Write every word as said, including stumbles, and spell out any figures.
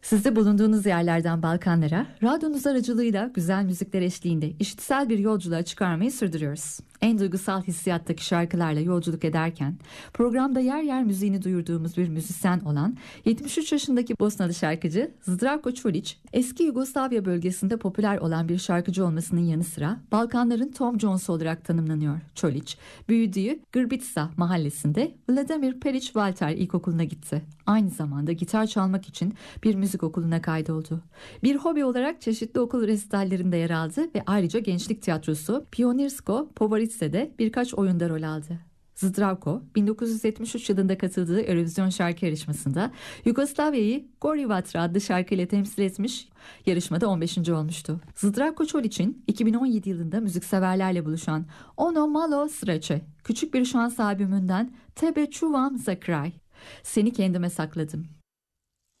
Siz de bulunduğunuz yerlerden Balkanlara, radyonuz aracılığıyla güzel müzikler eşliğinde işitsel bir yolculuğa çıkarmayı sürdürüyoruz. En duygusal hissiyattaki şarkılarla yolculuk ederken, programda yer yer müziğini duyurduğumuz bir müzisyen olan yetmiş üç yaşındaki Bosnalı şarkıcı Zdravko Čolić, eski Yugoslavya bölgesinde popüler olan bir şarkıcı olmasının yanı sıra Balkanların Tom Jones olarak tanımlanıyor. Čolić, büyüdüğü Grbica mahallesinde Vladimir Perić Valter İlkokulu'na gitti. Aynı zamanda gitar çalmak için bir müzik okuluna kaydoldu. Bir hobi olarak çeşitli okul resitallerinde yer aldı ve ayrıca gençlik tiyatrosu Pionirsko Povarice'de birkaç oyunda rol aldı. Zdravko, bin dokuz yüz yetmiş üç yılında katıldığı Eurovision şarkı yarışmasında Yugoslavya'yı Gori Vatra adlı şarkıyla temsil etmiş, yarışmada on beşinci olmuştu. Zdravko Čolić'in iki bin on yedi yılında müzikseverlerle buluşan Ono Malo Sreće, küçük bir şans albümünden Tebe Čuvam za kraj, Seni kendime sakladım.